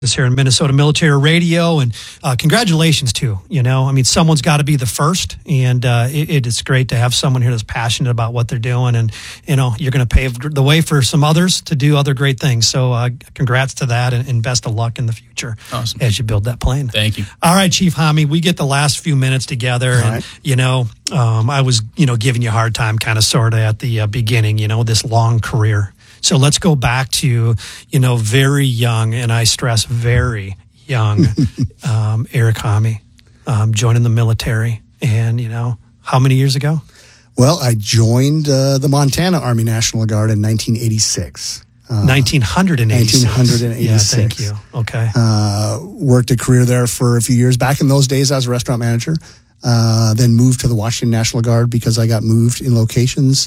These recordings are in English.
This here in Minnesota Military Radio, and congratulations too. Someone's got to be the first, and it is great to have someone here that's passionate about what they're doing, and you're going to pave the way for some others to do other great things. So congrats to that, and best of luck in the future. Awesome. As you build that plane. Thank you. All right, Chief Hammy, we get the last few minutes together, and I was giving you a hard time, kind of sort of at the beginning. This long career. So let's go back to, very young, and I stress very young, Eric Hammy, joining the military. And, how many years ago? Well, I joined the Montana Army National Guard in 1986. 1986. 1986. Yeah, thank you. Okay. Worked a career there for a few years. Back in those days, I was a restaurant manager. Then moved to the Washington National Guard because I got moved in locations.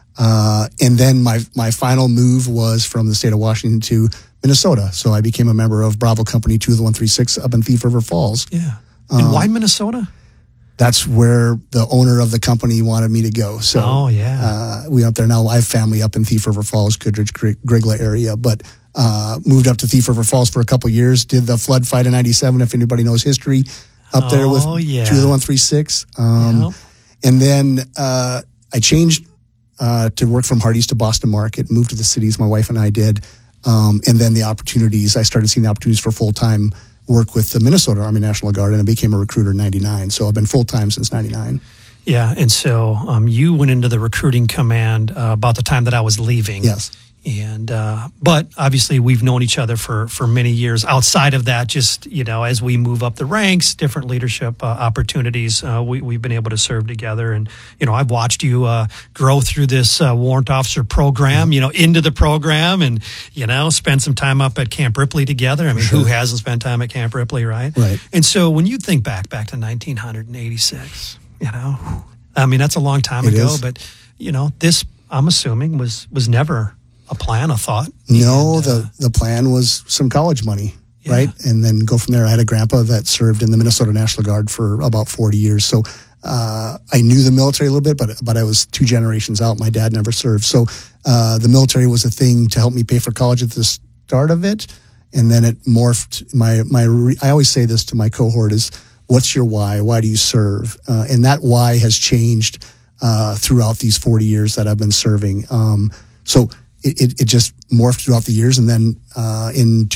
And then my final move was from the state of Washington to Minnesota. So I became a member of Bravo Company 2 of the 136 up in Thief River Falls. Yeah. And why Minnesota? That's where the owner of the company wanted me to go. So, we up there now. I have family up in Thief River Falls, Goodrich, Grigla area, but moved up to Thief River Falls for a couple of years. Did the flood fight in '97, if anybody knows history, up there with 2 of the 136. And then I changed to work from Hardee's to Boston Market, moved to the cities, my wife and I did. And then I started seeing the opportunities for full-time work with the Minnesota Army National Guard, and I became a recruiter in 99. So I've been full-time since 99. Yeah, and so you went into the recruiting command about the time that I was leaving. Yes. And but obviously we've known each other for many years. Outside of that, just as we move up the ranks, different leadership opportunities, we've been able to serve together. And I've watched you grow through this warrant officer program, into the program, and spend some time up at Camp Ripley together. I mean, who hasn't spent time at Camp Ripley, right? Right. And so when you think back to 1986, that's a long time ago. Is. But this, I'm assuming, was never a plan, a thought? No, the plan was some college money, right? And then go from there. I had a grandpa that served in the Minnesota National Guard for about 40 years. So I knew the military a little bit, but I was 2 generations out. My dad never served. So the military was a thing to help me pay for college at the start of it. And then it morphed. I always say this to my cohort is, what's your why? Why do you serve? And that why has changed throughout these 40 years that I've been serving. So it just morphed throughout the years. And then in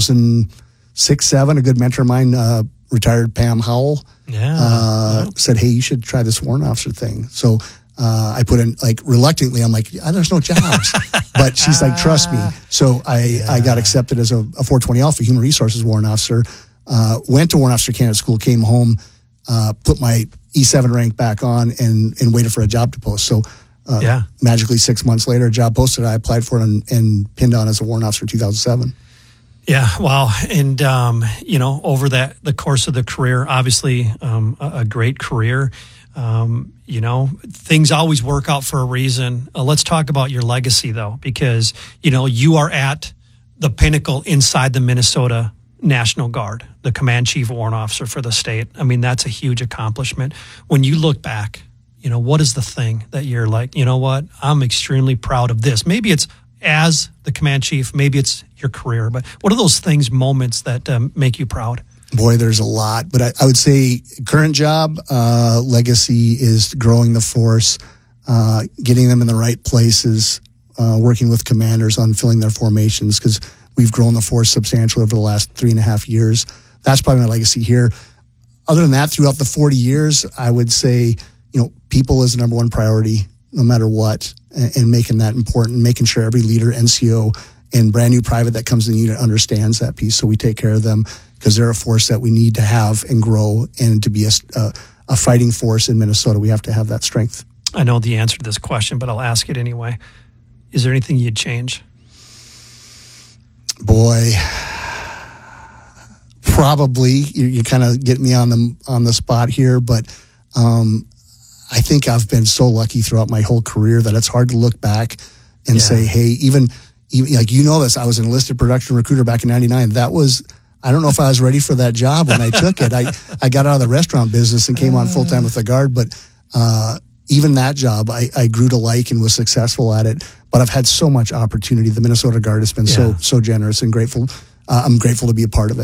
2006-07, a good mentor of mine, retired Pam Howell, said, hey, you should try this warrant officer thing. So I put in, reluctantly, I'm like, there's no jobs. But she's like, trust me. So I got accepted as a 420 Alpha Human Resources warrant officer, went to Warrant Officer Candidate School, came home, put my E7 rank back on, and waited for a job to post. So magically 6 months later, a job posted, I applied for it and pinned on as a warrant officer in 2007. Yeah, wow. And, over the course of the career, obviously a great career. Things always work out for a reason. Let's talk about your legacy, though, because, you are at the pinnacle inside the Minnesota National Guard, the command chief warrant officer for the state. I mean, that's a huge accomplishment. When you look back, what is the thing that you're like, what, I'm extremely proud of this? Maybe it's as the command chief, maybe it's your career, but what are those things, moments that make you proud? Boy, there's a lot, but I would say current job, legacy is growing the force, getting them in the right places, working with commanders on filling their formations, because we've grown the force substantially over the last 3.5 years. That's probably my legacy here. Other than that, throughout the 40 years, I would say, people is the number one priority, no matter what, and making that important, making sure every leader, NCO, and brand new private that comes in the unit understands that piece. So we take care of them because they're a force that we need to have and grow, and to be a fighting force in Minnesota, we have to have that strength. I know the answer to this question, but I'll ask it anyway. Is there anything you'd change? Boy, probably. You kind of get me on the spot here, but I think I've been so lucky throughout my whole career that it's hard to look back and say, hey, even like, this, I was an enlisted production recruiter back in 99. That was, I don't know if I was ready for that job when I took it. I got out of the restaurant business and came on full-time with the Guard, but even that job, I grew to like and was successful at it. But I've had so much opportunity. The Minnesota Guard has been so generous and grateful. I'm grateful to be a part of it.